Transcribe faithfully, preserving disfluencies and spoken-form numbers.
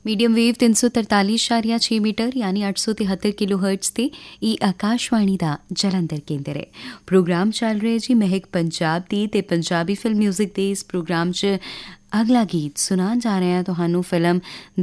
Medium wave तीन सौ तरताली इशारिया छे मीटर यानी अठ सौ तिहत्तर किलो हर्ट्स ते ई आकाशवाणी दा जलंधर केंद्र है। प्रोग्राम चल रहे जी महक पंजाब दी ते पंजाबी फिल्म म्यूजिक दे इस प्रोग्राम च अगला गीत सुनान जा रहे हैं तुहानू फिल्म